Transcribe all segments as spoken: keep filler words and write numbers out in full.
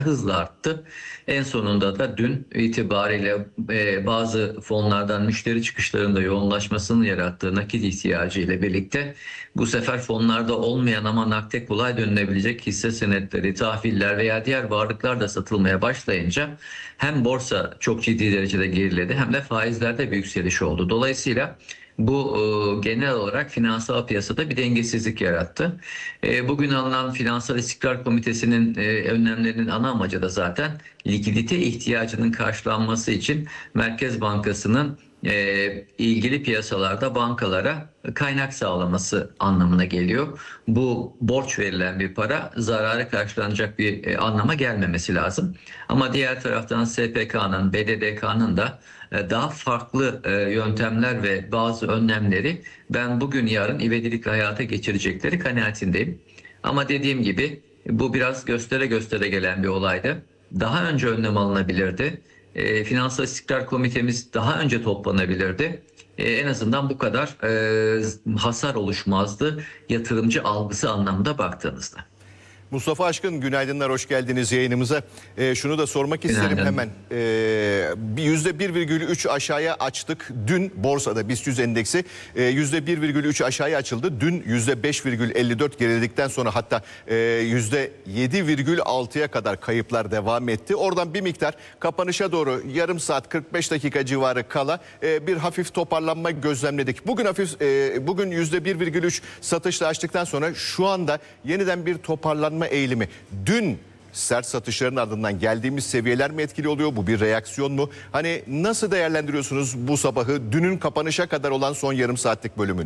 hızla arttı. En sonunda da dün itibariyle e, bazı fonlardan müşteri çıkışlarında yoğunlaşmasının yarattığı nakit ihtiyacı ile birlikte bu sefer fonlarda olmayan ama nakde kolay dönülebilecek hisse senetleri, tahviller veya diğer varlıklar da satılmaya başlayınca hem borsa çok ciddi derecede geriledi hem de faizlerde bir yükseliş oldu. Dolayısıyla bu e, genel olarak finansal piyasada bir dengesizlik yarattı. E, bugün alınan Finansal İstikrar Komitesi'nin e, önlemlerinin ana amacı da zaten likidite ihtiyacının karşılanması için Merkez Bankası'nın e, ilgili piyasalarda bankalara kaynak sağlaması anlamına geliyor. Bu borç verilen bir para, zararı karşılanacak bir e, anlama gelmemesi lazım. Ama diğer taraftan S P K'nın, B D D K'nın da e, daha farklı e, yöntemler ve bazı önlemleri ben bugün yarın ivedilikle hayata geçirecekleri kanaatindeyim. Ama dediğim gibi bu biraz göstere göstere gelen bir olaydı. Daha önce önlem alınabilirdi. E, Finansal İstikrar Komitemiz daha önce toplanabilirdi. E, en azından bu kadar e, hasar oluşmazdı yatırımcı algısı anlamında baktığınızda. Mustafa Aşkın, günaydınlar, hoş geldiniz yayınımıza. Ee, şunu da sormak isterim Günaydın. hemen. Ee, yüzde bir virgül üç aşağıya açtık. Dün borsada BIST yüz endeksi e, yüzde bir virgül üç aşağıya açıldı. Dün yüzde beş virgül elli dört geriledikten sonra hatta e, yüzde yedi virgül altıya kadar kayıplar devam etti. Oradan bir miktar kapanışa doğru yarım saat kırk beş dakika civarı kala e, bir hafif toparlanma gözlemledik. Bugün hafif e, bugün yüzde bir virgül üç satışla açtıktan sonra şu anda yeniden bir toparlanma eğilimi. Dün sert satışların ardından geldiğimiz seviyeler mi etkili oluyor? Bu bir reaksiyon mu? Hani nasıl değerlendiriyorsunuz bu sabahı, dünün kapanışa kadar olan son yarım saatlik bölümünü?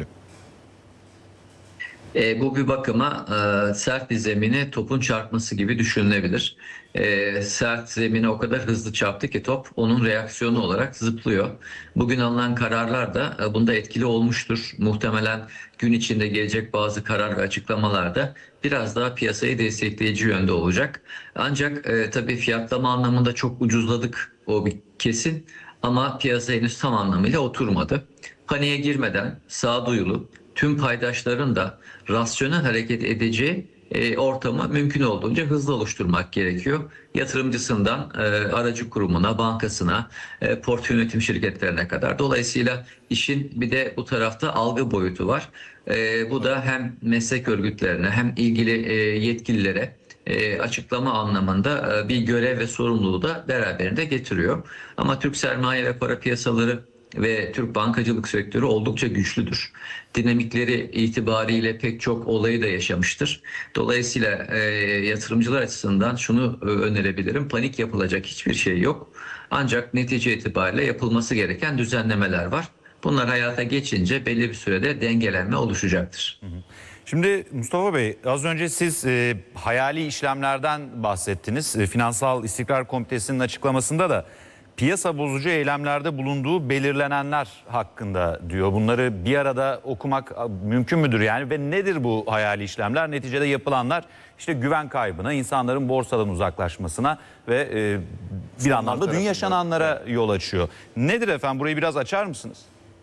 E, bu bir bakıma e, sert bir zemine topun çarpması gibi düşünülebilir. E, sert zemine o kadar hızlı çarptı ki top onun reaksiyonu olarak zıplıyor. Bugün alınan kararlar da e, bunda etkili olmuştur. Muhtemelen gün içinde gelecek bazı karar ve açıklamalar da biraz daha piyasayı destekleyici yönde olacak. Ancak e, tabii fiyatlama anlamında çok ucuzladık, o bir kesin, ama piyasa henüz tam anlamıyla oturmadı. Paniğe girmeden sağduyulu tüm paydaşların da rasyonel hareket edeceği e, ortamı mümkün olduğunca hızlı oluşturmak gerekiyor. Yatırımcısından e, aracı kurumuna, bankasına, e, portföy yönetim şirketlerine kadar. Dolayısıyla işin bir de bu tarafta algı boyutu var. E, bu da hem meslek örgütlerine hem ilgili e, yetkililere e, açıklama anlamında e, bir görev ve sorumluluğu da beraberinde getiriyor. Ama Türk sermaye ve para piyasaları ve Türk bankacılık sektörü oldukça güçlüdür. Dinamikleri itibariyle pek çok olayı da yaşamıştır. Dolayısıyla e, yatırımcılar açısından şunu e, önerebilirim. Panik yapılacak hiçbir şey yok. Ancak netice itibariyle yapılması gereken düzenlemeler var. Bunlar hayata geçince belli bir sürede dengelenme oluşacaktır. Şimdi Mustafa Bey, az önce siz e, hayali işlemlerden bahsettiniz. E, Finansal İstikrar Komitesi'nin açıklamasında da piyasa bozucu eylemlerde bulunduğu belirlenenler hakkında diyor. Bunları bir arada okumak mümkün müdür yani? Ve nedir bu hayali işlemler? Neticede yapılanlar işte güven kaybına, insanların borsadan uzaklaşmasına ve e, bir anlamda dün yaşananlara yol açıyor. Nedir efendim? Burayı biraz açar mısınız?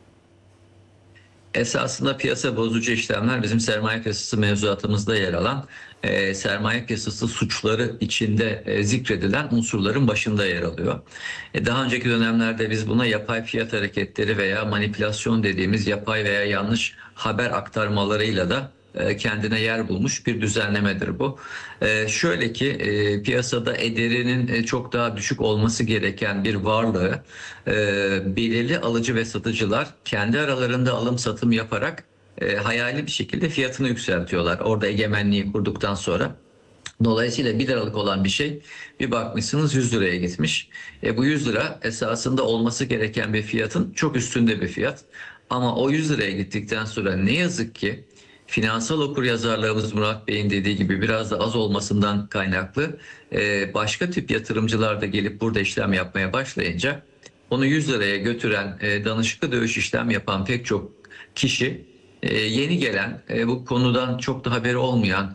Esasında piyasa bozucu işlemler bizim sermaye piyasası mevzuatımızda yer alan e, sermaye piyasası suçları içinde e, zikredilen unsurların başında yer alıyor. E, daha önceki dönemlerde biz buna yapay fiyat hareketleri veya manipülasyon dediğimiz yapay veya yanlış haber aktarmalarıyla da kendine yer bulmuş bir düzenlemedir bu. Ee, şöyle ki e, piyasada ederinin çok daha düşük olması gereken bir varlığı e, belirli alıcı ve satıcılar kendi aralarında alım satım yaparak e, hayali bir şekilde fiyatını yükseltiyorlar. Orada egemenliği kurduktan sonra. Dolayısıyla bir liralık olan bir şey bir bakmışsınız yüz liraya gitmiş. E, bu yüz lira esasında olması gereken bir fiyatın çok üstünde bir fiyat. Ama o yüz liraya gittikten sonra ne yazık ki finansal okuryazarlığımız Murat Bey'in dediği gibi biraz da az olmasından kaynaklı başka tip yatırımcılar da gelip burada işlem yapmaya başlayınca onu yüz liraya götüren danışıklı dövüş işlem yapan pek çok kişi yeni gelen bu konudan çok da haberi olmayan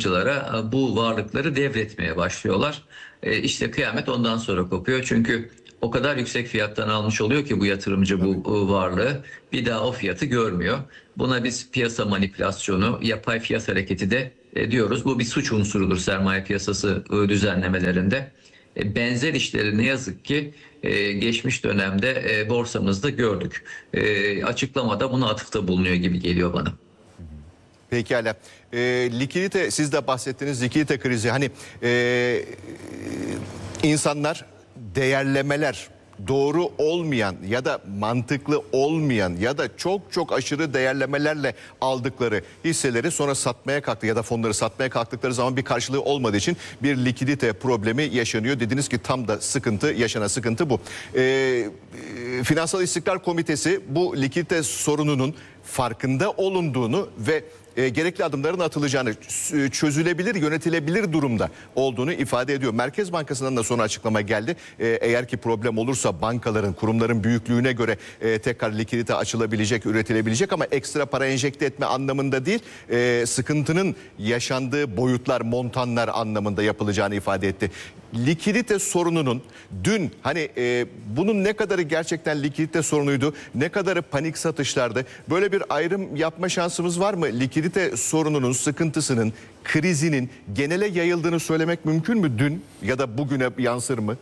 yatırımcılara bu varlıkları devretmeye başlıyorlar. İşte kıyamet ondan sonra kopuyor çünkü o kadar yüksek fiyattan almış oluyor ki bu yatırımcı bu e, varlığı bir daha o fiyatı görmüyor. Buna biz piyasa manipülasyonu, yapay fiyat hareketi de e, diyoruz. Bu bir suç unsurudur sermaye piyasası e, düzenlemelerinde. E, benzer işleri ne yazık ki e, geçmiş dönemde e, borsamızda gördük. E, açıklamada buna atıfta bulunuyor gibi geliyor bana. Pekala. E, likidite, siz de bahsettiğiniz likidite krizi. Hani e, insanlar değerlemeler doğru olmayan ya da mantıklı olmayan ya da çok çok aşırı değerlemelerle aldıkları hisseleri sonra satmaya kalktı ya da fonları satmaya kalktıkları zaman bir karşılığı olmadığı için bir likidite problemi yaşanıyor. Dediniz ki tam da sıkıntı, yaşanan sıkıntı bu. Ee, Finansal İstikrar Komitesi bu likidite sorununun farkında olunduğunu ve E, gerekli adımların atılacağını, çözülebilir, yönetilebilir durumda olduğunu ifade ediyor. Merkez Bankası'ndan da sonra açıklama geldi. E, eğer ki problem olursa bankaların, kurumların büyüklüğüne göre e, tekrar likidite açılabilecek, üretilebilecek ama ekstra para enjekte etme anlamında değil, e, sıkıntının yaşandığı boyutlar, montanlar anlamında yapılacağını ifade etti. Likidite sorununun dün hani e, bunun ne kadarı gerçekten likidite sorunuydu, ne kadarı panik satışlardı, böyle bir ayrım yapma şansımız var mı? Likidite sorununun, sıkıntısının, krizinin genele yayıldığını söylemek mümkün mü dün ya da bugüne yansır mı?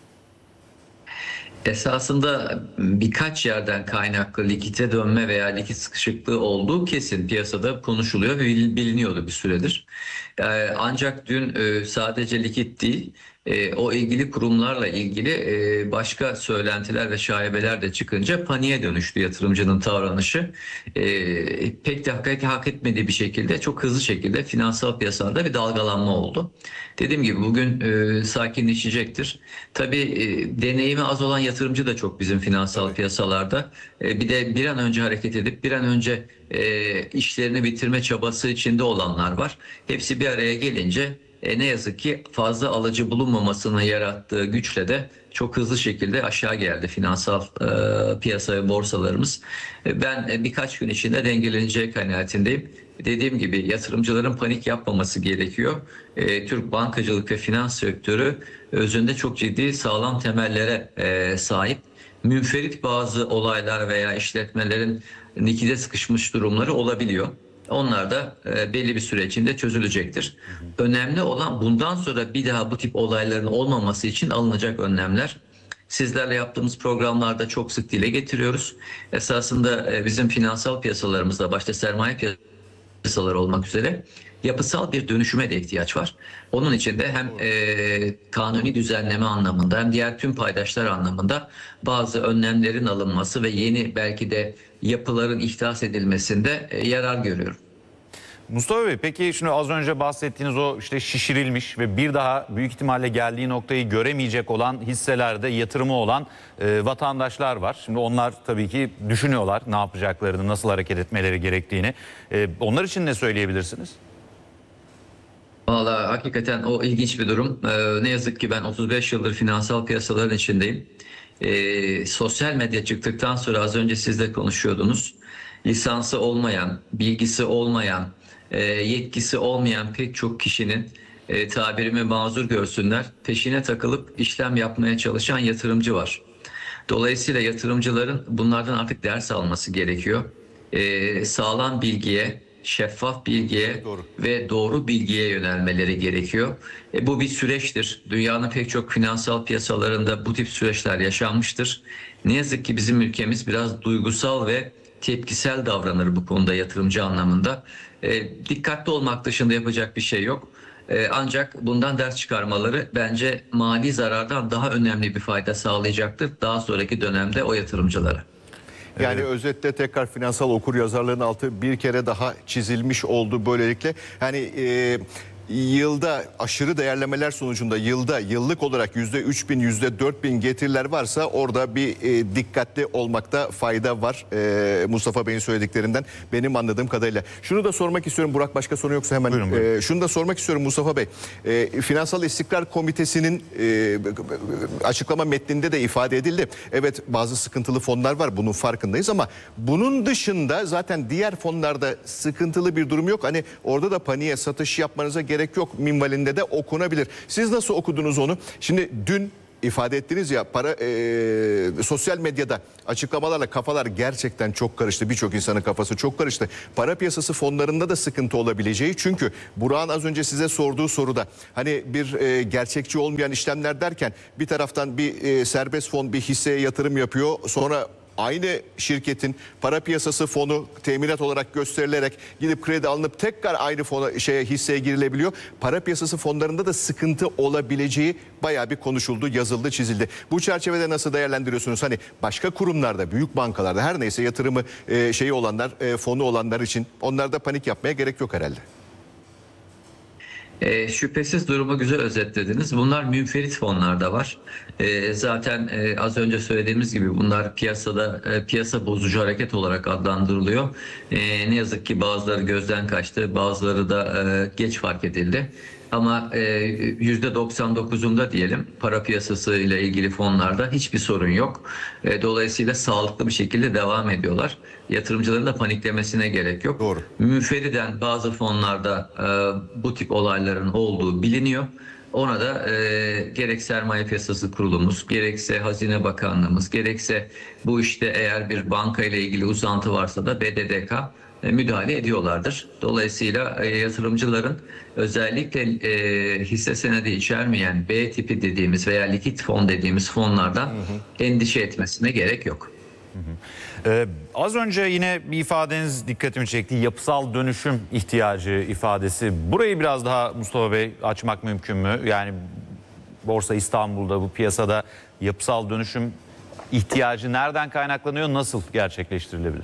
Esasında birkaç yerden kaynaklı likite dönme veya likit sıkışıklığı olduğu kesin piyasada konuşuluyor ve biliniyordu bir süredir. Ancak dün sadece likit değil, o ilgili kurumlarla ilgili başka söylentiler ve şaibeler de çıkınca paniğe dönüştü yatırımcının davranışı. Pek de hak, hak etmediği bir şekilde çok hızlı şekilde finansal piyasalarda bir dalgalanma oldu. Dediğim gibi bugün sakinleşecektir. Tabii deneyimi az olan yatırımcı da çok bizim finansal piyasalarda. Bir de bir an önce hareket edip bir an önce işlerini bitirme çabası içinde olanlar var. Hepsi bir araya gelince E, ne yazık ki fazla alıcı bulunmamasının yarattığı güçle de çok hızlı şekilde aşağı geldi finansal e, piyasa ve borsalarımız. E, ben e, birkaç gün içinde dengeleneceği kanaatindeyim. Dediğim gibi yatırımcıların panik yapmaması gerekiyor. E, Türk bankacılık ve finans sektörü özünde çok ciddi sağlam temellere e, sahip. Münferit bazı olaylar veya işletmelerin likide sıkışmış durumları olabiliyor. Onlar da belli bir süre içinde çözülecektir. Hı hı. Önemli olan bundan sonra bir daha bu tip olayların olmaması için alınacak önlemler. Sizlerle yaptığımız programlarda çok sık dile getiriyoruz. Esasında bizim finansal piyasalarımızda başta sermaye piyasaları olmak üzere yapısal bir dönüşüme de ihtiyaç var. Onun için de hem e, kanuni düzenleme anlamında hem diğer tüm paydaşlar anlamında bazı önlemlerin alınması ve yeni belki de yapıların ihdas edilmesinde e, yarar görüyorum. Mustafa Bey, peki şimdi az önce bahsettiğiniz o işte şişirilmiş ve bir daha büyük ihtimalle geldiği noktayı göremeyecek olan hisselerde yatırımı olan e, vatandaşlar var. Şimdi onlar tabii ki düşünüyorlar ne yapacaklarını, nasıl hareket etmeleri gerektiğini. E, onlar için ne söyleyebilirsiniz? Vallahi hakikaten o ilginç bir durum. Ee, ne yazık ki ben otuz beş yıldır finansal piyasaların içindeyim. Ee, sosyal medya çıktıktan sonra az önce siz de konuşuyordunuz. Lisansı olmayan, bilgisi olmayan, e, yetkisi olmayan pek çok kişinin e, tabirimi mazur görsünler peşine takılıp işlem yapmaya çalışan yatırımcı var. Dolayısıyla yatırımcıların bunlardan artık ders alması gerekiyor. Ee, sağlam bilgiye, şeffaf bilgiye doğru. ve doğru bilgiye yönelmeleri gerekiyor. E, bu bir süreçtir. Dünyanın pek çok finansal piyasalarında bu tip süreçler yaşanmıştır. Ne yazık ki bizim ülkemiz biraz duygusal ve tepkisel davranır bu konuda yatırımcı anlamında. E, dikkatli olmak dışında yapacak bir şey yok. E, ancak bundan ders çıkarmaları bence mali zarardan daha önemli bir fayda sağlayacaktır daha sonraki dönemde o yatırımcılara. Yani evet. Özetle tekrar finansal okuryazarlığın altı bir kere daha çizilmiş oldu böylelikle. Yani e, yılda aşırı değerlemeler sonucunda yılda yıllık olarak yüzde üç bin, yüzde dört bin getiriler varsa orada bir e, dikkatli olmakta fayda var. E, Mustafa Bey'in söylediklerinden benim anladığım kadarıyla. Şunu da sormak istiyorum Burak, başka soru yoksa hemen. Buyurun, buyurun. E, şunu da sormak istiyorum Mustafa Bey. E, Finansal İstikrar Komitesi'nin e, açıklama metninde de ifade edildi. Evet, bazı sıkıntılı fonlar var, bunun farkındayız ama bunun dışında zaten diğer fonlarda sıkıntılı bir durum yok. Hani orada da paniğe, satış yapmanıza gerek gerek yok minvalinde de okunabilir. Siz nasıl okudunuz onu? Şimdi dün ifade ettiniz ya, para e, sosyal medyada açıklamalarla kafalar gerçekten çok karıştı. Birçok insanın kafası çok karıştı. Para piyasası fonlarında da sıkıntı olabileceği, çünkü Burak'ın az önce size sorduğu soruda hani bir e, gerçekçi olmayan işlemler derken bir taraftan bir e, serbest fon bir hisseye yatırım yapıyor, sonra aynı şirketin para piyasası fonu teminat olarak gösterilerek gidip kredi alınıp tekrar aynı fona, şeye, hisseye girilebiliyor. Para piyasası fonlarında da sıkıntı olabileceği bayağı bir konuşuldu, yazıldı, çizildi. Bu çerçevede nasıl değerlendiriyorsunuz? Hani başka kurumlarda, büyük bankalarda, her neyse yatırımı e, şeyi olanlar, e, fonu olanlar için onlarda panik yapmaya gerek yok herhalde. E, şüphesiz durumu güzel özetlediniz. Bunlar münferit fonlar da var. E, zaten e, az önce söylediğimiz gibi bunlar piyasada e, piyasa bozucu hareket olarak adlandırılıyor. E, ne yazık ki bazıları gözden kaçtı, bazıları da e, geç fark edildi. Ama e, yüzde doksan dokuzunda diyelim para piyasası ile ilgili fonlarda hiçbir sorun yok. E, dolayısıyla sağlıklı bir şekilde devam ediyorlar. Yatırımcıların da paniklemesine gerek yok. Doğru. Münferiden bazı fonlarda e, bu tip olayların olduğu biliniyor. Ona da e, gerek Sermaye Piyasası Kurulumuz, gerekse Hazine Bakanlığımız, gerekse bu işte eğer bir banka ile ilgili uzantı varsa da B D D K e, müdahale ediyorlardır. Dolayısıyla e, yatırımcıların özellikle e, hisse senedi içermeyen B tipi dediğimiz veya likit fon dediğimiz fonlardan hı hı. endişe etmesine gerek yok. Hı hı. Ee, az önce yine bir ifadeniz dikkatimi çekti. Yapısal dönüşüm ihtiyacı ifadesi. Burayı biraz daha Mustafa Bey açmak mümkün mü? Yani Borsa İstanbul'da, bu piyasada yapısal dönüşüm ihtiyacı nereden kaynaklanıyor? Nasıl gerçekleştirilebilir?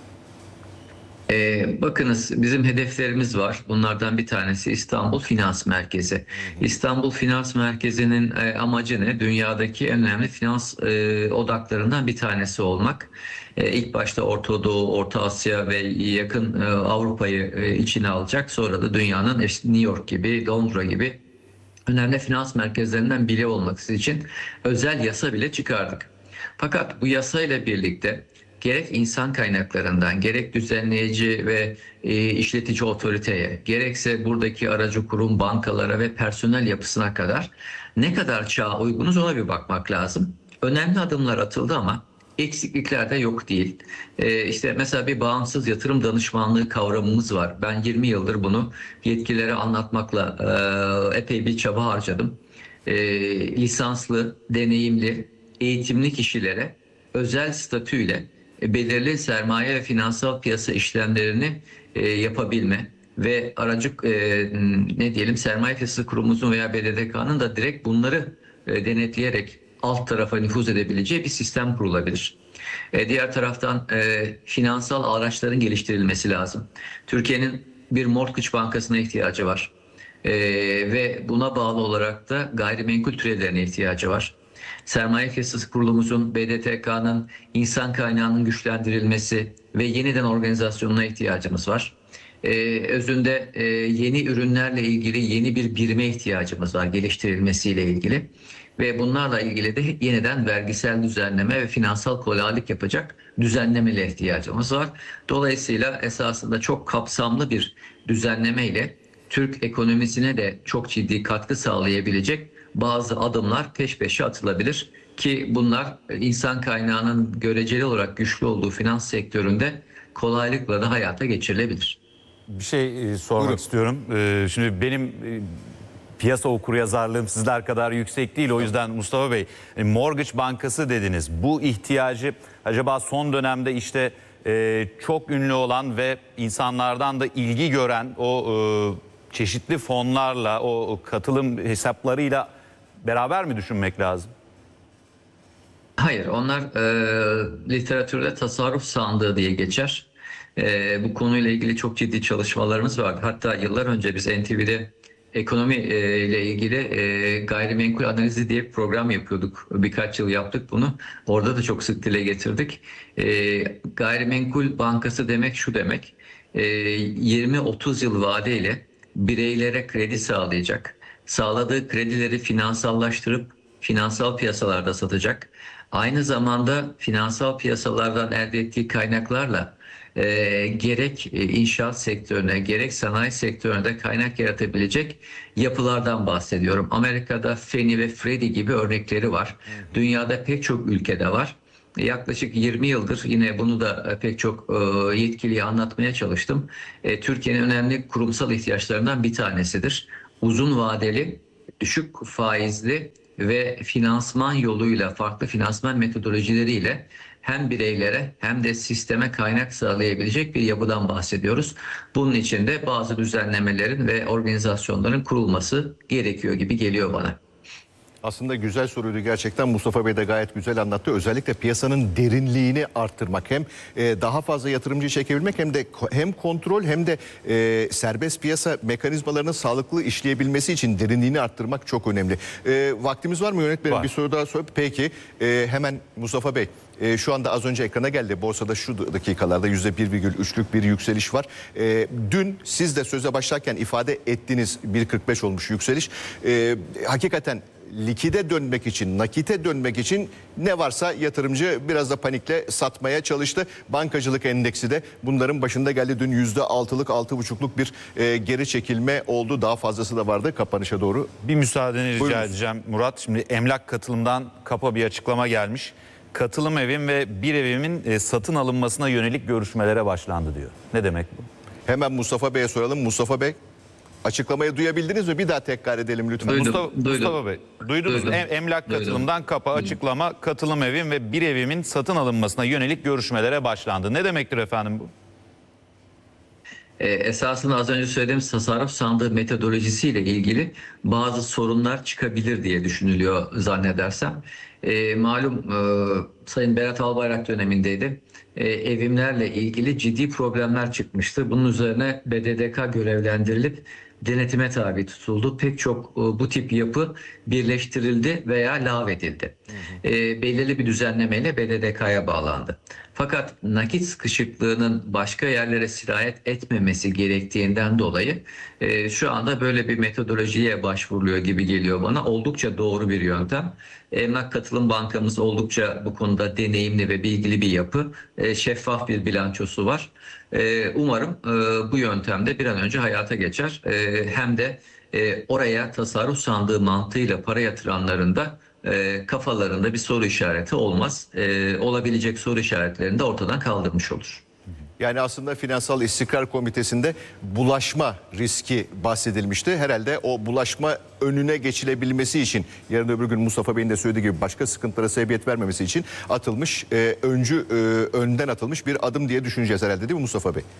Ee, bakınız bizim hedeflerimiz var. Bunlardan bir tanesi İstanbul Finans Merkezi. İstanbul Finans Merkezi'nin e, amacı ne? Dünyadaki en önemli finans e, odaklarından bir tanesi olmak. E, ilk başta Orta Doğu, Orta Asya ve yakın e, Avrupa'yı e, içine alacak. Sonra da dünyanın işte New York gibi, Londra gibi önemli finans merkezlerinden biri olmak için özel yasa bile çıkardık. Fakat bu yasa ile birlikte gerek insan kaynaklarından, gerek düzenleyici ve e, işletici otoriteye, gerekse buradaki aracı kurum bankalara ve personel yapısına kadar ne kadar çağa uygunuz ona bir bakmak lazım. Önemli adımlar atıldı ama eksiklikler de yok değil. E, işte mesela bir bağımsız yatırım danışmanlığı kavramımız var. Ben yirmi yıldır bunu yetkililere anlatmakla e, epey bir çaba harcadım. E, lisanslı, deneyimli, eğitimli kişilere özel statüyle belirli sermaye ve finansal piyasa işlemlerini e, yapabilme ve aracı e, ne diyelim sermaye piyasası kurumumuzun veya B D D K'nın da direkt bunları e, denetleyerek alt tarafa nüfuz edebileceği bir sistem kurulabilir. E, diğer taraftan e, finansal araçların geliştirilmesi lazım. Türkiye'nin bir mortgage bankasına ihtiyacı var. E, ve buna bağlı olarak da gayrimenkul türevlerine ihtiyacı var. Sermaye Piyasası Kurulumuzun, B D T K'nın insan kaynağının güçlendirilmesi ve yeniden organizasyonuna ihtiyacımız var. Ee, özünde e, yeni ürünlerle ilgili yeni bir birime ihtiyacımız var geliştirilmesiyle ilgili. Ve bunlarla ilgili de yeniden vergisel düzenleme ve finansal kolaylık yapacak düzenlemeye ihtiyacımız var. Dolayısıyla esasında çok kapsamlı bir düzenleme ile Türk ekonomisine de çok ciddi katkı sağlayabilecek bazı adımlar peş peşe atılabilir ki bunlar insan kaynağının göreceli olarak güçlü olduğu finans sektöründe kolaylıkla da hayata geçirilebilir. Bir şey sormak Buyurun. istiyorum. Şimdi benim piyasa okuryazarlığım sizler kadar yüksek değil. O yüzden Mustafa Bey, Mortgage Bankası dediniz. Bu ihtiyacı acaba son dönemde işte çok ünlü olan ve insanlardan da ilgi gören o çeşitli fonlarla, o katılım hesaplarıyla beraber mi düşünmek lazım? Hayır, onlar e, literatürde tasarruf sandığı diye geçer. E, bu konuyla ilgili çok ciddi çalışmalarımız vardı. Hatta yıllar önce biz N T V'de ekonomi e, ile ilgili e, gayrimenkul analizi diye bir program yapıyorduk. Birkaç yıl yaptık bunu. Orada da çok sık dile getirdik. E, gayrimenkul bankası demek şu demek. E, yirmi otuz yıl vadeyle bireylere kredi sağlayacak. Sağladığı kredileri finansallaştırıp finansal piyasalarda satacak. Aynı zamanda finansal piyasalardan elde ettiği kaynaklarla e, gerek e, inşaat sektörüne gerek sanayi sektörüne de kaynak yaratabilecek yapılardan bahsediyorum. Amerika'da Fannie ve Freddie gibi örnekleri var. Dünyada pek çok ülkede var. Yaklaşık yirmi yıldır yine bunu da pek çok e, yetkiliye anlatmaya çalıştım. E, Türkiye'nin önemli kurumsal ihtiyaçlarından bir tanesidir. Uzun vadeli, düşük faizli ve finansman yoluyla, farklı finansman metodolojileriyle hem bireylere hem de sisteme kaynak sağlayabilecek bir yapıdan bahsediyoruz. Bunun için de bazı düzenlemelerin ve organizasyonların kurulması gerekiyor gibi geliyor bana. Aslında güzel soruydu gerçekten. Mustafa Bey de gayet güzel anlattı. Özellikle piyasanın derinliğini arttırmak, hem e, daha fazla yatırımcı çekebilmek, hem de hem kontrol hem de e, serbest piyasa mekanizmalarının sağlıklı işleyebilmesi için derinliğini arttırmak çok önemli. E, vaktimiz var mı yönetmenim? Var. Bir soru daha sor. Peki e, hemen Mustafa Bey. E, şu anda az önce ekrana geldi. Borsada şu dakikalarda yüzde bir virgül üçlük bir yükseliş var. E, dün siz de söze başlarken ifade ettiğiniz bir virgül kırk beş olmuş yükseliş. E, hakikaten likide dönmek için, nakite dönmek için ne varsa yatırımcı biraz da panikle satmaya çalıştı. Bankacılık endeksi de bunların başında geldi. Dün yüzde altılık, altı buçukluk bir e, geri çekilme oldu. Daha fazlası da vardı kapanışa doğru. Bir müsaadeni rica Buyurun. edeceğim Murat. Şimdi emlak katılımdan kapa bir açıklama gelmiş. Katılım evim ve bir evimin e, satın alınmasına yönelik görüşmelere başlandı diyor. Ne demek bu? Hemen Mustafa Bey'e soralım. Mustafa Bey, açıklamayı duyabildiniz mi? Bir daha tekrar edelim lütfen. Duydum, Mustafa, duydum. Mustafa Bey, duydunuz. Duydum. Em- emlak Duydum. katılımdan kapa açıklama, katılım evim ve bir evimin satın alınmasına yönelik görüşmelere başlandı. Ne demektir efendim bu? E, esasında az önce söylediğimiz tasarruf sandığı metodolojisiyle ilgili bazı sorunlar çıkabilir diye düşünülüyor zannedersem. E, malum e, Sayın Berat Albayrak dönemindeydi. E, evimlerle ilgili ciddi problemler çıkmıştı. Bunun üzerine B D D K görevlendirilip denetime tabi tutuldu. Pek çok e, bu tip yapı birleştirildi veya lağvedildi. E, belirli bir düzenlemeyle B D D K'ya bağlandı. Fakat nakit sıkışıklığının başka yerlere sirayet etmemesi gerektiğinden dolayı e, şu anda böyle bir metodolojiye başvuruluyor gibi geliyor bana. Oldukça doğru bir yöntem. Emlak Katılım Bankamız oldukça bu konuda deneyimli ve bilgili bir yapı. E, şeffaf bir bilançosu var. E, umarım e, bu yöntemde bir an önce hayata geçer. E, hem de e, oraya tasarruf sandığı mantığıyla para yatıranların da e, kafalarında bir soru işareti olmaz. E, olabilecek soru işaretlerini de ortadan kaldırmış olur. Yani aslında Finansal İstikrar Komitesi'nde bulaşma riski bahsedilmişti. Herhalde o bulaşma önüne geçilebilmesi için, yarın öbür gün Mustafa Bey'in de söylediği gibi başka sıkıntılara sebebiyet vermemesi için atılmış, e, öncü e, önden atılmış bir adım diye düşüneceğiz herhalde, değil mi Mustafa Bey?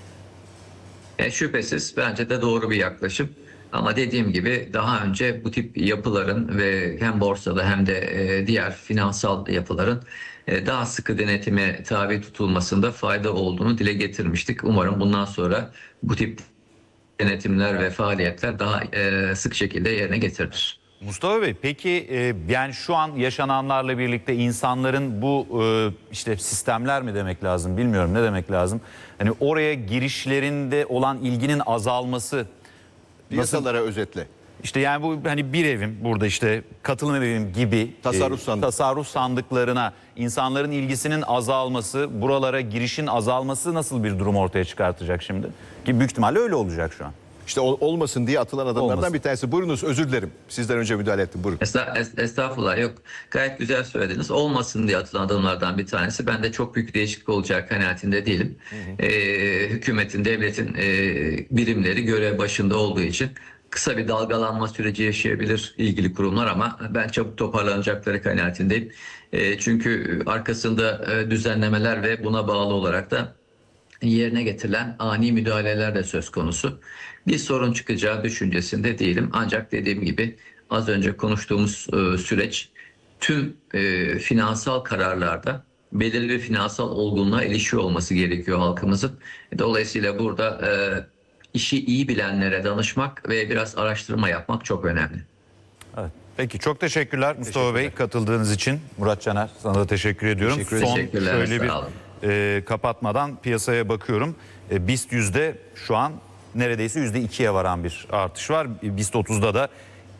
E, şüphesiz bence de doğru bir yaklaşım. Ama dediğim gibi daha önce bu tip yapıların ve hem borsada hem de e, diğer finansal yapıların e, daha sıkı denetime tabi tutulmasında fayda olduğunu dile getirmiştik. Umarım bundan sonra bu tip denetimler ve faaliyetler daha e, sık şekilde yerine getirilir. Mustafa Bey, peki e, yani şu an yaşananlarla birlikte insanların bu e, işte sistemler mi demek lazım bilmiyorum ne demek lazım. Hani oraya girişlerinde olan ilginin azalması Piyasalara özetle. İşte yani bu hani bir evim burada işte katılım evim gibi Tasarruf sandık. tasarruf sandıklarına insanların ilgisinin azalması, buralara girişin azalması nasıl bir durum ortaya çıkartacak şimdi? Ki büyük ihtimalle öyle olacak şu an. İşte ol- olmasın diye atılan adamlardan Olmasın. bir tanesi. Buyurunuz, özür dilerim. Sizden önce müdahale ettim. Buyurun. Esta- es- Estağfurullah, yok. Gayet güzel söylediniz. Olmasın diye atılan adımlardan bir tanesi. Ben de çok büyük değişiklik olacak kanaatinde değilim. Ee, hükümetin, devletin e, birimleri görev başında olduğu için kısa bir dalgalanma süreci yaşayabilir ilgili kurumlar ama ben çabuk toparlanacakları kanaatindeyim. E, çünkü arkasında e, düzenlemeler ve buna bağlı olarak da yerine getirilen ani müdahaleler de söz konusu. Bir sorun çıkacağı düşüncesinde değilim. Ancak dediğim gibi az önce konuştuğumuz e, süreç tüm e, finansal kararlarda belirli bir finansal olgunluğa erişiyor olması gerekiyor halkımızın. Dolayısıyla burada e, işi iyi bilenlere danışmak ve biraz araştırma yapmak çok önemli. Evet. Peki çok teşekkürler Mustafa Bey katıldığınız için. Murat Caner sana da teşekkür ediyorum. Teşekkür ederim. Son Teşekkürler, şöyle bir sağ olun. e, kapatmadan piyasaya bakıyorum. E, BIST yüzde şu an neredeyse yüzde ikiye varan bir artış var. BIST otuzda da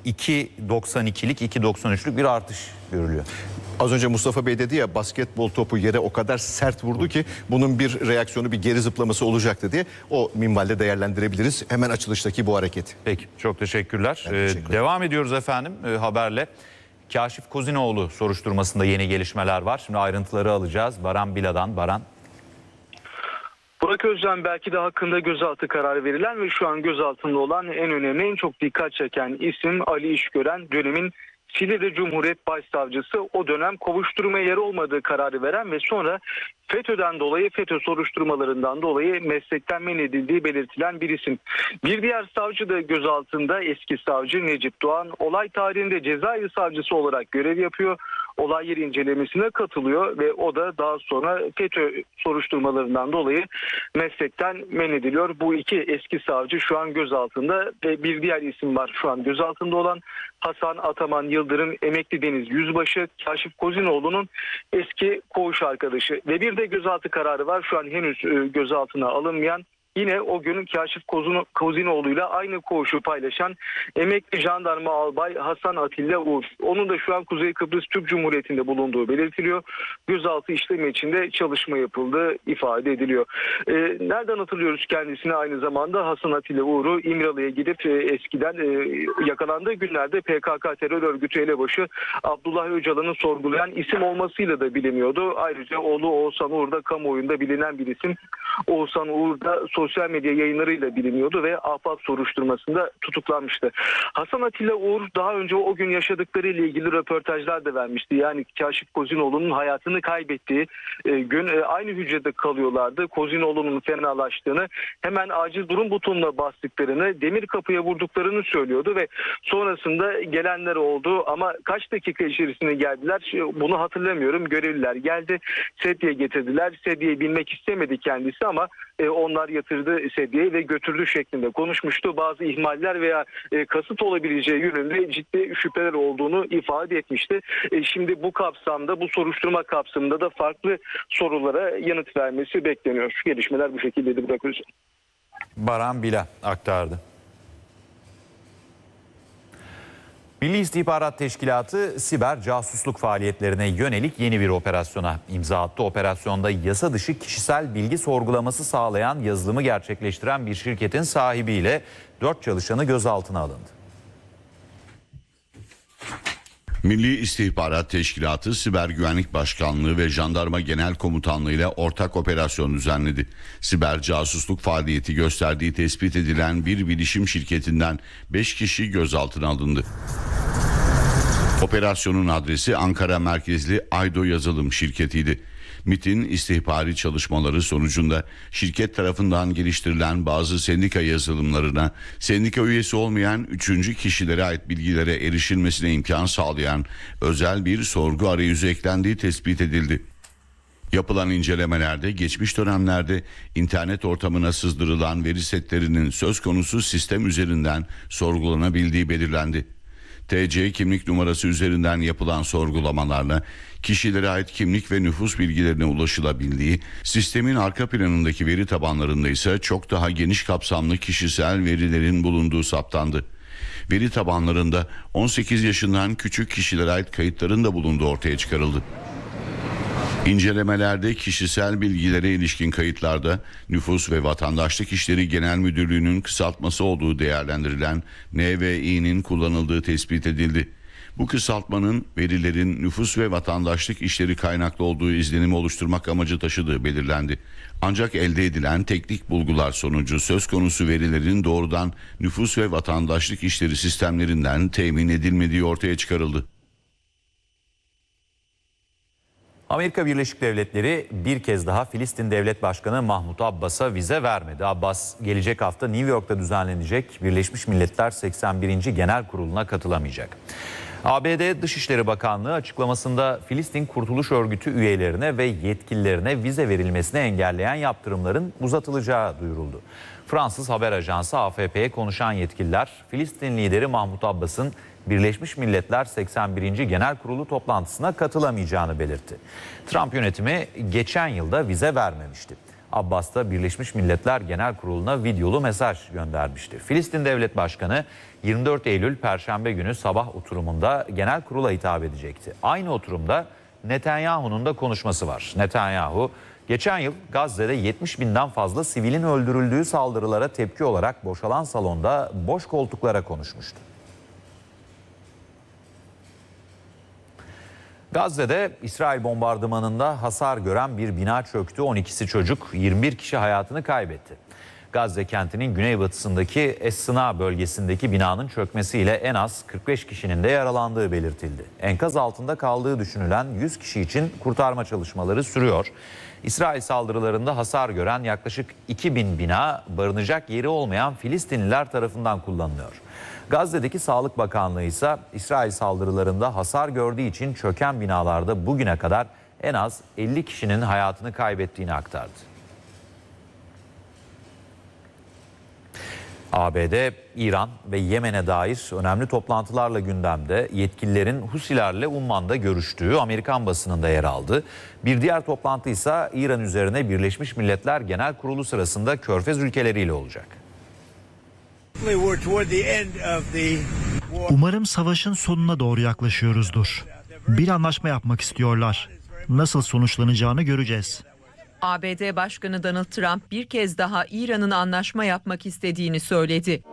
iki doksan ikilik, iki doksan üçlük bir artış görülüyor. Az önce Mustafa Bey dedi ya, basketbol topu yere o kadar sert vurdu ki bunun bir reaksiyonu, bir geri zıplaması olacaktı diye o minvalde değerlendirebiliriz hemen açılıştaki bu hareketi. Peki, çok teşekkürler. Ben teşekkür Ee, ederim. devam ediyoruz efendim e, haberle. Kaşif Kozinoğlu soruşturmasında yeni gelişmeler var. Şimdi ayrıntıları alacağız. Baran Bila'dan. Baran. Burak Özcan belki de hakkında gözaltı kararı verilen ve şu an gözaltında olan en önemli, en çok dikkat çeken isim Ali İşgören, dönemin Silivri Cumhuriyet Başsavcısı, o dönem kovuşturmaya yer olmadığı kararı veren ve sonra FETÖ'den dolayı, FETÖ soruşturmalarından dolayı meslekten men edildiği belirtilen bir isim. Bir diğer savcı da gözaltında, eski savcı Necip Doğan. Olay tarihinde cezaevi savcısı olarak görev yapıyor. Olay yeri incelemesine katılıyor ve o da daha sonra FETÖ soruşturmalarından dolayı meslekten men ediliyor. Bu iki eski savcı şu an gözaltında ve bir diğer isim var şu an gözaltında olan Hasan Ataman Yıldırım, emekli deniz yüzbaşı, Kaşif Kozinoğlu'nun eski koğuş arkadaşı ve bir de gözaltı kararı var şu an henüz gözaltına alınmayan. Yine o gün Kaşif Kozinoğlu'yla aynı koğuşu paylaşan emekli jandarma albay Hasan Atilla Uğur. Onun da şu an Kuzey Kıbrıs Türk Cumhuriyeti'nde bulunduğu belirtiliyor. Gözaltı işlemi içinde çalışma yapıldığı ifade ediliyor. Ee, nereden hatırlıyoruz kendisini? Aynı zamanda Hasan Atilla Uğur'u İmralı'ya gidip e, eskiden e, yakalandığı günlerde P K K terör örgütü elebaşı Abdullah Öcalan'ı sorgulayan isim olmasıyla da biliniyordu. Ayrıca oğlu Oğuzhan Uğur da kamuoyunda bilinen bir isim. Oğuzhan Uğur da sosyal medya yayınlarıyla biliniyordu ve ahbap soruşturmasında tutuklanmıştı. Hasan Atilla Uğur daha önce o gün yaşadıklarıyla ilgili röportajlar da vermişti. Yani Kaşif Kozinoğlu'nun hayatını kaybettiği e, gün e, aynı hücrede kalıyorlardı. Kozinoğlu'nun fenalaştığını, hemen acil durum butonuna bastıklarını, demir kapıya vurduklarını söylüyordu ve sonrasında gelenler oldu ama kaç dakika içerisinde geldiler bunu hatırlamıyorum. Görevliler geldi, sedye getirdiler. Sedyeyi binmek istemedi kendisi ama e, onlar yatırdı sedyeyi ve götürdü şeklinde konuşmuştu. Bazı ihmaller veya e, kasıt olabileceği yönünde ciddi şüpheler olduğunu ifade etmişti. E, şimdi bu kapsamda, bu soruşturma kapsamında da farklı sorulara yanıt vermesi bekleniyor. Şu gelişmeler bu şekildeydi Burak Özcan. Baran Bila aktardı. Milli İstihbarat Teşkilatı siber casusluk faaliyetlerine yönelik yeni bir operasyona imza attı. Operasyonda yasa dışı kişisel bilgi sorgulaması sağlayan yazılımı gerçekleştiren bir şirketin sahibiyle dört çalışanı gözaltına alındı. Milli İstihbarat Teşkilatı Siber Güvenlik Başkanlığı ve Jandarma Genel Komutanlığı ile ortak operasyon düzenledi. Siber casusluk faaliyeti gösterdiği tespit edilen bir bilişim şirketinden beş kişi gözaltına alındı. Operasyonun adresi Ankara merkezli Aydo Yazılım şirketiydi. MİT'in istihbari çalışmaları sonucunda şirket tarafından geliştirilen bazı sendika yazılımlarına sendika üyesi olmayan üçüncü kişilere ait bilgilere erişilmesine imkan sağlayan özel bir sorgu arayüzü eklendiği tespit edildi. Yapılan incelemelerde geçmiş dönemlerde internet ortamına sızdırılan veri setlerinin söz konusu sistem üzerinden sorgulanabildiği belirlendi. T C kimlik numarası üzerinden yapılan sorgulamalarla kişilere ait kimlik ve nüfus bilgilerine ulaşılabildiği, sistemin arka planındaki veri tabanlarında ise çok daha geniş kapsamlı kişisel verilerin bulunduğu saptandı. Veri tabanlarında on sekiz yaşından küçük kişilere ait kayıtların da bulunduğu ortaya çıkarıldı. İncelemelerde kişisel bilgilere ilişkin kayıtlarda Nüfus ve Vatandaşlık İşleri Genel Müdürlüğü'nün kısaltması olduğu değerlendirilen N V İ'nin kullanıldığı tespit edildi. Bu kısaltmanın verilerin nüfus ve vatandaşlık işleri kaynaklı olduğu izlenimi oluşturmak amacı taşıdığı belirlendi. Ancak elde edilen teknik bulgular sonucu söz konusu verilerin doğrudan nüfus ve vatandaşlık işleri sistemlerinden temin edilmediği ortaya çıkarıldı. Amerika Birleşik Devletleri bir kez daha Filistin Devlet Başkanı Mahmut Abbas'a vize vermedi. Abbas gelecek hafta New York'ta düzenlenecek Birleşmiş Milletler seksen birinci Genel Kurulu'na katılamayacak. A B D Dışişleri Bakanlığı açıklamasında Filistin Kurtuluş Örgütü üyelerine ve yetkililerine vize verilmesini engelleyen yaptırımların uzatılacağı duyuruldu. Fransız haber ajansı A F P'ye konuşan yetkililer Filistin lideri Mahmut Abbas'ın Birleşmiş Milletler seksen birinci Genel Kurulu toplantısına katılamayacağını belirtti. Trump yönetimi geçen yılda vize vermemişti. Abbas da Birleşmiş Milletler Genel Kurulu'na videolu mesaj göndermişti. Filistin Devlet Başkanı yirmi dört Eylül Perşembe günü sabah oturumunda Genel Kurul'a hitap edecekti. Aynı oturumda Netanyahu'nun da konuşması var. Netanyahu geçen yıl Gazze'de yetmiş binden fazla sivilin öldürüldüğü saldırılara tepki olarak boşalan salonda boş koltuklara konuşmuştu. Gazze'de İsrail bombardımanında hasar gören bir bina çöktü. on ikisi çocuk, yirmi bir kişi hayatını kaybetti. Gazze kentinin güneybatısındaki Es-Sına bölgesindeki binanın çökmesiyle en az kırk beş kişinin de yaralandığı belirtildi. Enkaz altında kaldığı düşünülen yüz kişi için kurtarma çalışmaları sürüyor. İsrail saldırılarında hasar gören yaklaşık iki bin bina barınacak yeri olmayan Filistinliler tarafından kullanılıyor. Gazze'deki Sağlık Bakanlığı ise İsrail saldırılarında hasar gördüğü için çöken binalarda bugüne kadar en az elli kişinin hayatını kaybettiğini aktardı. A B D, İran ve Yemen'e dair önemli toplantılarla gündemde. Yetkililerin Husilerle Umman'da görüştüğü Amerikan basınında yer aldı. Bir diğer toplantı ise İran üzerine Birleşmiş Milletler Genel Kurulu sırasında Körfez ülkeleriyle olacak. Umarım savaşın sonuna doğru yaklaşıyoruzdur. Bir anlaşma yapmak istiyorlar. Nasıl sonuçlanacağını göreceğiz. A B D Başkanı Donald Trump bir kez daha İran'ın anlaşma yapmak istediğini söyledi.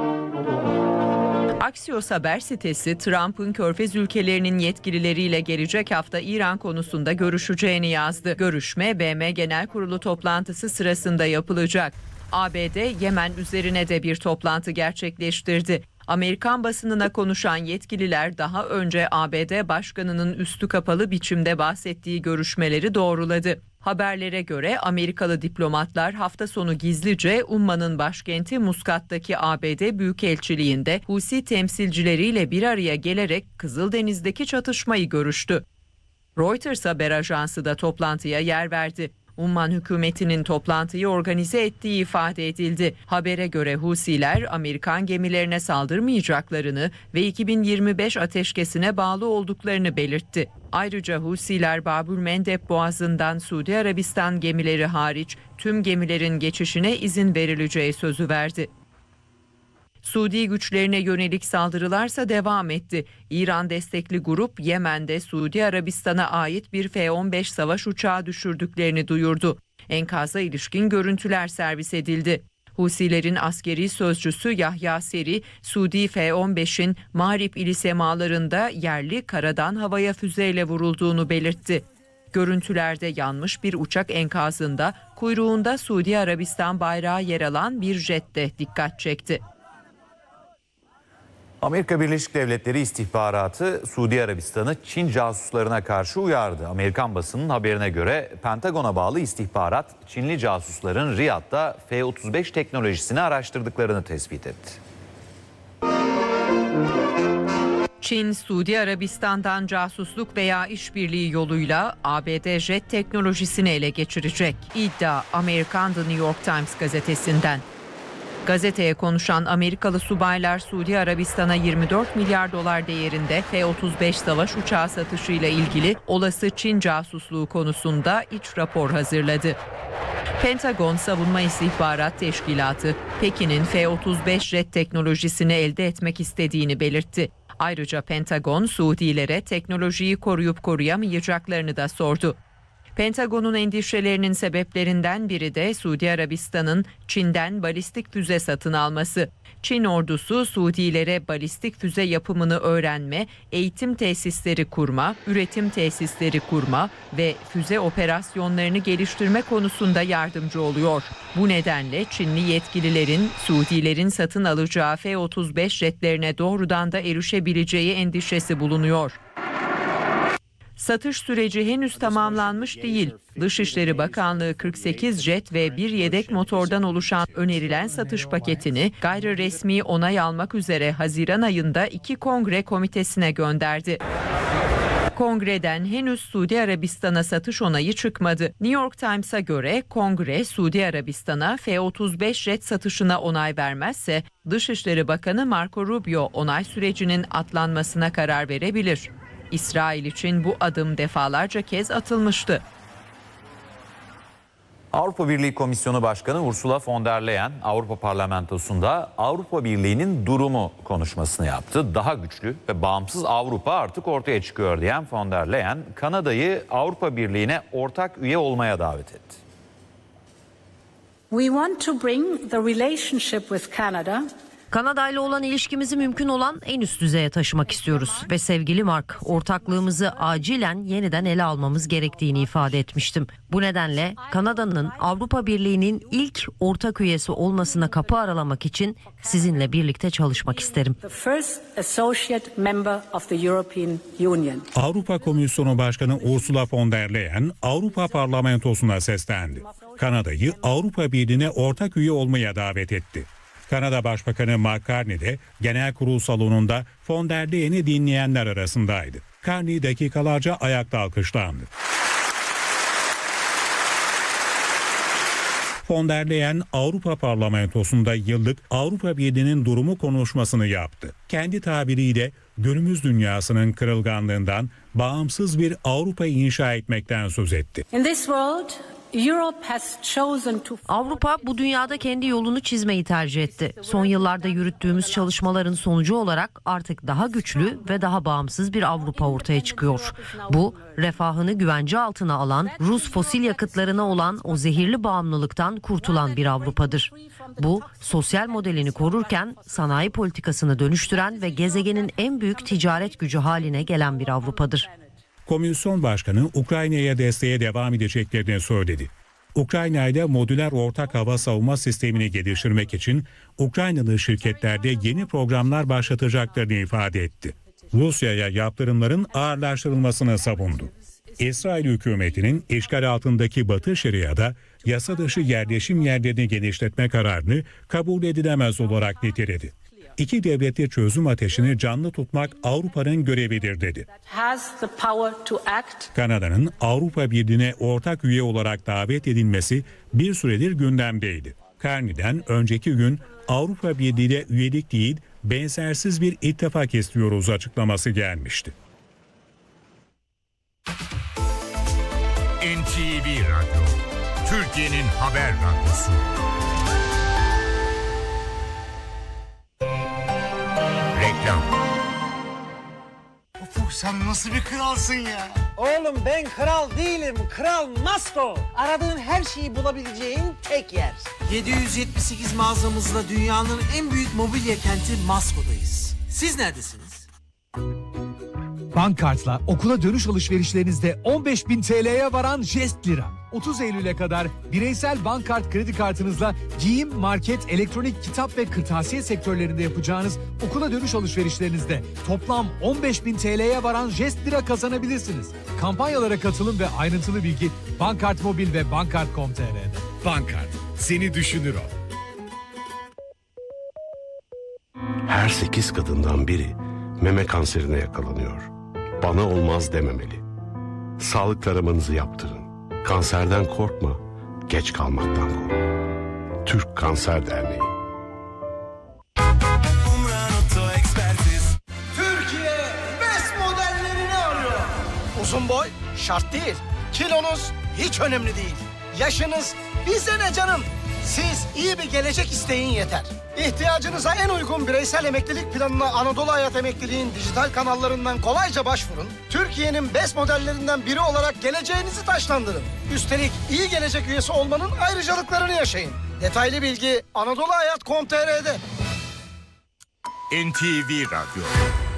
Axios haber sitesi Trump'ın Körfez ülkelerinin yetkilileriyle gelecek hafta İran konusunda görüşeceğini yazdı. Görüşme B M Genel Kurulu toplantısı sırasında yapılacak. A B D Yemen üzerine de bir toplantı gerçekleştirdi. Amerikan basınına konuşan yetkililer daha önce A B D Başkanı'nın üstü kapalı biçimde bahsettiği görüşmeleri doğruladı. Haberlere göre Amerikalı diplomatlar hafta sonu gizlice Umman'ın başkenti Muskat'taki A B D Büyükelçiliğinde Husi temsilcileriyle bir araya gelerek Kızıldeniz'deki çatışmayı görüştü. Reuters haber ajansı da toplantıya yer verdi. Umman hükümetinin toplantıyı organize ettiği ifade edildi. Habere göre Husiler Amerikan gemilerine saldırmayacaklarını ve iki bin yirmi beş ateşkesine bağlı olduklarını belirtti. Ayrıca Husiler Babül Mendeb Boğazı'ndan Suudi Arabistan gemileri hariç tüm gemilerin geçişine izin verileceği sözü verdi. Suudi güçlerine yönelik saldırılarsa devam etti. İran destekli grup Yemen'de Suudi Arabistan'a ait bir F on beş savaş uçağı düşürdüklerini duyurdu. Enkaza ilişkin görüntüler servis edildi. Husilerin askeri sözcüsü Yahya Seri, Suudi F on beşin Mağrip ili semalarında yerli karadan havaya füzeyle vurulduğunu belirtti. Görüntülerde yanmış bir uçak enkazında kuyruğunda Suudi Arabistan bayrağı yer alan bir jet de dikkat çekti. Amerika Birleşik Devletleri istihbaratı Suudi Arabistan'ı Çin casuslarına karşı uyardı. Amerikan basının haberine göre Pentagon'a bağlı istihbarat Çinli casusların Riyad'da F otuz beş teknolojisini araştırdıklarını tespit etti. Çin, Suudi Arabistan'dan casusluk veya işbirliği yoluyla A B D jet teknolojisini ele geçirecek. İddia Amerikan The New York Times gazetesinden. Gazeteye konuşan Amerikalı subaylar Suudi Arabistan'a yirmi dört milyar dolar değerinde F otuz beş savaş uçağı satışıyla ilgili olası Çin casusluğu konusunda iç rapor hazırladı. Pentagon Savunma İstihbarat Teşkilatı, Pekin'in F otuz beş jet teknolojisini elde etmek istediğini belirtti. Ayrıca Pentagon, Suudilere teknolojiyi koruyup koruyamayacaklarını da sordu. Pentagon'un endişelerinin sebeplerinden biri de Suudi Arabistan'ın Çin'den balistik füze satın alması. Çin ordusu Suudilere balistik füze yapımını öğrenme, eğitim tesisleri kurma, üretim tesisleri kurma ve füze operasyonlarını geliştirme konusunda yardımcı oluyor. Bu nedenle Çinli yetkililerin Suudilerin satın alacağı F otuz beş jetlerine doğrudan da erişebileceği endişesi bulunuyor. Satış süreci henüz tamamlanmış değil. Dışişleri Bakanlığı kırk sekiz jet ve bir yedek motordan oluşan önerilen satış paketini gayri resmi onay almak üzere Haziran ayında iki kongre komitesine gönderdi. Kongreden henüz Suudi Arabistan'a satış onayı çıkmadı. New York Times'a göre kongre Suudi Arabistan'a F otuz beş jet satışına onay vermezse Dışişleri Bakanı Marco Rubio onay sürecinin atlanmasına karar verebilir. İsrail için bu adım defalarca kez atılmıştı. Avrupa Birliği Komisyonu Başkanı Ursula von der Leyen Avrupa Parlamentosu'nda Avrupa Birliği'nin durumu konuşmasını yaptı. Daha güçlü ve bağımsız Avrupa artık ortaya çıkıyor diyen von der Leyen, Kanada'yı Avrupa Birliği'ne ortak üye olmaya davet etti. We want to bring the relationship with Canada Kanada ile olan ilişkimizi mümkün olan en üst düzeye taşımak istiyoruz ve sevgili Mark, ortaklığımızı acilen yeniden ele almamız gerektiğini ifade etmiştim. Bu nedenle Kanada'nın Avrupa Birliği'nin ilk ortak üyesi olmasına kapı aralamak için sizinle birlikte çalışmak isterim. the first associate member of the European Union. Avrupa Komisyonu Başkanı Ursula von der Leyen Avrupa Parlamentosu'na seslendi. Kanada'yı Avrupa Birliği'ne ortak üye olmaya davet etti. Kanada Başbakanı Mark Carney de genel kurul salonunda von der Leyen'i dinleyenler arasındaydı. Carney dakikalarca ayakta alkışlandı. Von der Leyen Avrupa Parlamentosu'nda yıllık Avrupa Birliği'nin durumu konuşmasını yaptı. Kendi tabiriyle günümüz dünyasının kırılganlığından bağımsız bir Avrupa inşa etmekten söz etti. In this world, Europe has chosen to Avrupa bu dünyada kendi yolunu çizmeyi tercih etti. Son yıllarda yürüttüğümüz çalışmaların sonucu olarak artık daha güçlü ve daha bağımsız bir Avrupa ortaya çıkıyor. Bu, refahını güvence altına alan, Rus fosil yakıtlarına olan o zehirli bağımlılıktan kurtulan bir Avrupa'dır. Bu, sosyal modelini korurken sanayi politikasını dönüştüren ve gezegenin en büyük ticaret gücü haline gelen bir Avrupa'dır. Komisyon Başkanı Ukrayna'ya desteğe devam edeceklerini söyledi. Ukrayna ile modüler ortak hava savunma sistemini geliştirmek için Ukraynalı şirketlerde yeni programlar başlatacaklarını ifade etti. Rusya'ya yaptırımların ağırlaştırılmasını savundu. İsrail hükümetinin işgal altındaki Batı Şeria'da yasa dışı yerleşim yerlerini genişletme kararını kabul edilemez olarak niteledi. İki devletli çözüm ateşini canlı tutmak Avrupa'nın görevidir dedi. has the power to act. Kanada'nın Avrupa Birliği'ne ortak üye olarak davet edilmesi bir süredir gündemdeydi. Carney'den önceki gün Avrupa Birliği'ne üyelik değil, benzersiz bir ittifak istiyoruz açıklaması gelmişti. N T V Radyo, Türkiye'nin haber radyosu. Reklam. Ufuk, sen nasıl bir kralsın ya? Oğlum ben kral değilim, kral Masto. Aradığın her şeyi bulabileceğin tek yer. yedi yüz yetmiş sekiz mağazamızla dünyanın en büyük mobilya kenti Masko'dayız. Siz neredesiniz? Bankkart'la okula dönüş alışverişlerinizde on beş bin T L'ye varan jest lira. otuz Eylül'e kadar bireysel Bankkart kredi kartınızla giyim, market, elektronik, kitap ve kırtasiye sektörlerinde yapacağınız okula dönüş alışverişlerinizde toplam on beş bin T L'ye varan jest lira kazanabilirsiniz. Kampanyalara katılın ve ayrıntılı bilgi Bankkart Mobil ve bankkart nokta com nokta t r'de. Bankkart, seni düşünür o. Her sekiz kadından biri meme kanserine yakalanıyor. Bana olmaz dememeli. Sağlık taramanızı yaptırın. Kanserden korkma, geç kalmaktan kork. Türk Kanser Derneği. Türkiye best modellerini arıyor. Uzun boy şart değil. Kilonuz hiç önemli değil. Yaşınız bize ne canım? Siz iyi bir gelecek isteyin yeter. İhtiyacınıza en uygun bireysel emeklilik planına Anadolu Hayat Emekliliğin dijital kanallarından kolayca başvurun. Türkiye'nin best modellerinden biri olarak geleceğinizi taşlandırın. Üstelik iyi gelecek üyesi olmanın ayrıcalıklarını yaşayın. Detaylı bilgi Anadolu Hayat nokta com nokta t r'de. N T V Radyo.